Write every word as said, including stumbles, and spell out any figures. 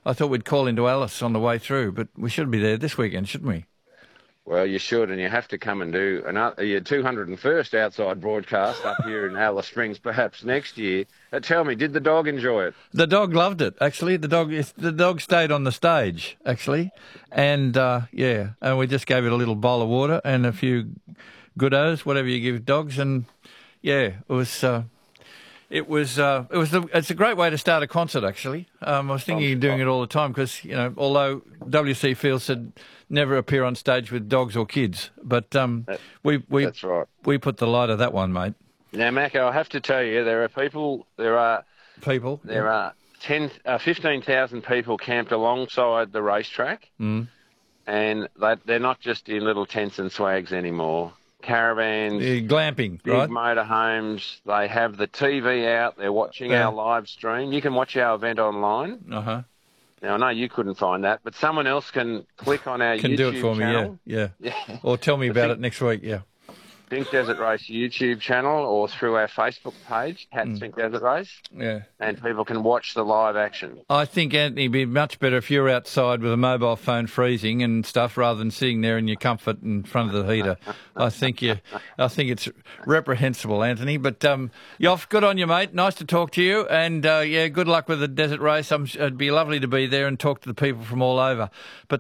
I thought we'd call into Alice on the way through, but we should be there this weekend, shouldn't we? Well, you should, and you have to come and do another, your two hundred and first outside broadcast up here in Alice Springs, perhaps next year. Uh, tell me, did the dog enjoy it? The dog loved it, actually. The dog the dog stayed on the stage, actually. And, uh, yeah, and we just gave it a little bowl of water and a few goodos, whatever you give dogs. And, yeah, it was... Uh, It was uh, it was the, it's a great way to start a concert, actually. Um, I was thinking of doing it all the time because, you know, although W C Fields said never appear on stage with dogs or kids, but um, that, we we that's right. we put the light of that one, mate. Now, Macca, I have to tell you, there are people, there are people, there yeah. are ten, uh, fifteen thousand people camped alongside the racetrack, mm. and they, they're not just in little tents and swags anymore. Caravans, yeah, glamping, big right? motorhomes. They have the T V out. They're watching yeah. our live stream. You can watch our event online. Uh huh. Now I know you couldn't find that, but someone else can click on our can YouTube do it for channel. me, yeah, yeah, yeah. Or tell me the about Pink, it next week, yeah. Pink Desert Race YouTube channel, or through our Facebook page, Cats Mm. Pink Desert Race. Yeah. And people can watch the live action. I think, Anthony, it'd be much better if you're outside with a mobile phone freezing and stuff rather than sitting there in your comfort in front of the heater. I think you, I think it's reprehensible, Anthony. But um, Yoff, good on you, mate. Nice to talk to you. And, uh, yeah, good luck with the desert race. I'm, it'd be lovely to be there and talk to the people from all over. But